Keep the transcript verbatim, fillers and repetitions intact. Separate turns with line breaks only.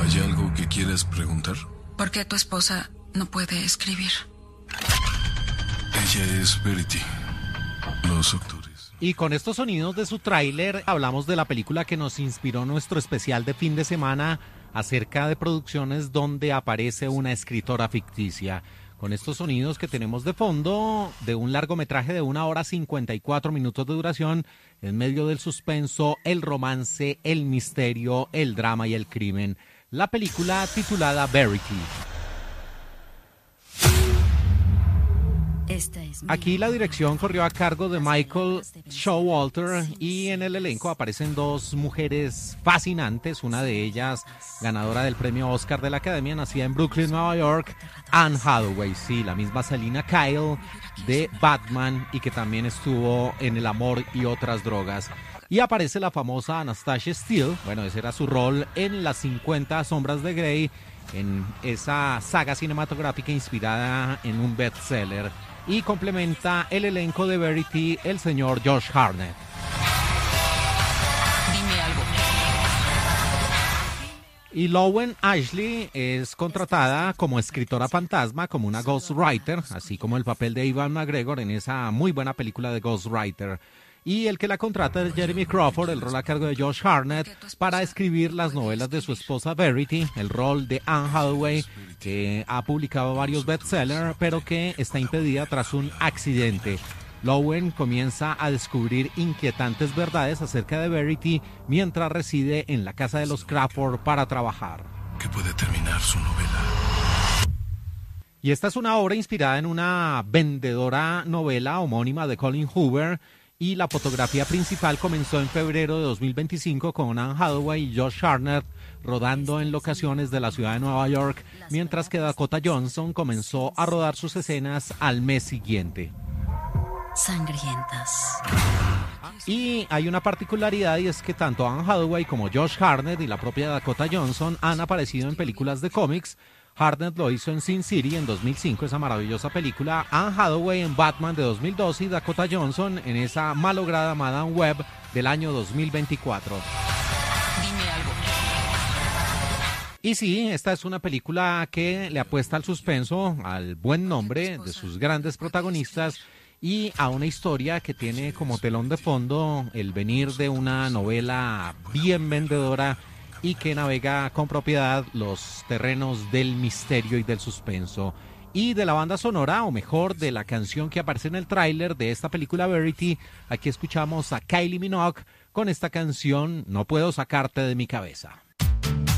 ¿Hay algo que quieres preguntar?
¿Por qué tu esposa no puede escribir?
Ella es Verity. Los actores.
Y con estos sonidos de su tráiler hablamos de la película que nos inspiró nuestro especial de fin de semana acerca de producciones donde aparece una escritora ficticia. Con estos sonidos que tenemos de fondo de un largometraje de una hora cincuenta y cuatro minutos de duración, en medio del suspenso, el romance, el misterio, el drama y el crimen. La película titulada Verity. Aquí la dirección corrió a cargo de Michael Showalter y en el elenco aparecen dos mujeres fascinantes, una de ellas ganadora del premio Oscar de la Academia, nacida en Brooklyn, Nueva York, Anne Hathaway, sí, la misma Selina Kyle de Batman y que también estuvo en El amor y otras drogas. Y aparece la famosa Anastasia Steele, bueno, ese era su rol en Las cincuenta sombras de Grey, en esa saga cinematográfica inspirada en un bestseller. Y complementa el elenco de Verity el señor Josh Hartnett.
Dime algo.
Y Lowen Ashley es contratada como escritora fantasma, como una ghostwriter, así como el papel de Ewan McGregor en esa muy buena película de Ghostwriter. Y el que la contrata es Jeremy Crawford, el rol a cargo de Josh Hartnett, para escribir las novelas de su esposa Verity, el rol de Anne Hathaway, que ha publicado varios bestsellers, pero que está impedida tras un accidente. Lowen comienza a descubrir inquietantes verdades acerca de Verity mientras reside en la casa de los Crawford para trabajar.
Que puede terminar su novela.
Y esta es una obra inspirada en una vendedora novela homónima de Colin Hoover, y la fotografía principal comenzó en febrero de dos mil veinticinco con Anne Hathaway y Josh Hartnett rodando en locaciones de la ciudad de Nueva York, mientras que Dakota Johnson comenzó a rodar sus escenas al mes siguiente.
Sangrientas.
Y hay una particularidad y es que tanto Anne Hathaway como Josh Hartnett y la propia Dakota Johnson han aparecido en películas de cómics. Hartnett lo hizo en Sin City en dos mil cinco, esa maravillosa película, Anne Hathaway en Batman de dos mil doce y Dakota Johnson en esa malograda Madame Web del año dos mil veinticuatro.
Dime algo.
Y sí, esta es una película que le apuesta al suspenso, al buen nombre de sus grandes protagonistas y a una historia que tiene como telón de fondo el venir de una novela bien vendedora y que navega con propiedad los terrenos del misterio y del suspenso. Y de la banda sonora, o mejor, de la canción que aparece en el tráiler de esta película Verity, aquí escuchamos a Kylie Minogue con esta canción No puedo sacarte de mi cabeza.